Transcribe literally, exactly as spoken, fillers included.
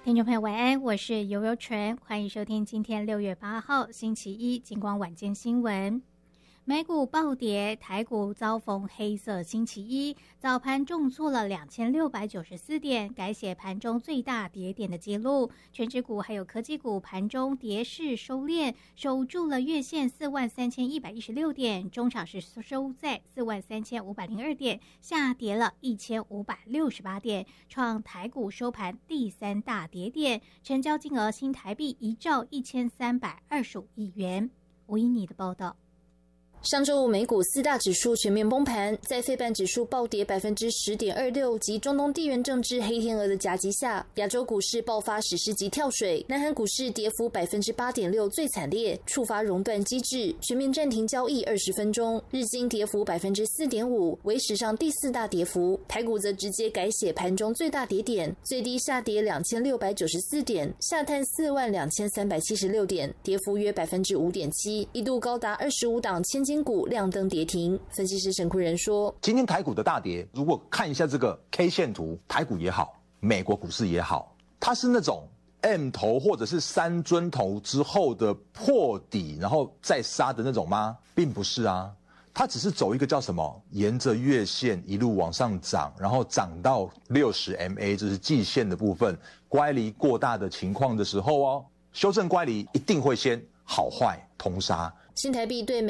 听众朋友晚安，我是游柔纯，欢迎收听今天六月八号星期一金光晚间新闻。美股暴跌，台股遭逢黑色星期一，早盘重挫了两千六百九十四点，改写盘中最大跌点的记录。全指股还有科技股盘中跌势收敛，守住了月线四万三千一百一十六点，中场是收在四万三千五百零二点，下跌了一千五百六十八点，创台股收盘第三大跌点，成交金额新台币一兆一千三百二十五亿元。吴依妮的报道。 上周五美股四大指数全面崩盘，在费半指数暴跌百分之十点二六及中东地缘政治黑天鹅的夹击下，亚洲股市爆发史诗级跳水，南韩股市跌幅百分之八点六最惨烈，触发熔断机制，全面暂停交易二十分钟。日经跌幅百分之四点五，为史上第四大跌幅。台股则直接改写盘中最大跌点，最低下跌两千六百九十四点，下探四万两千三百七十六点，跌幅约百分之五点七，一度高达二十五档千金股亮灯跌停。分析师沈坤仁说， 今天台股的大跌，如果看一下这个 K 线图，台股也好，美国股市也好，它是那种 M 头或者是三尊头之后的破底然后再杀的那种吗？并不是啊，它只是走一个叫什么，沿着月线一路往上涨，然后涨到六十 M A， 这是季线的部分，乖离过大的情况的时候哦，修正乖离一定会先好坏通杀。 新台币对美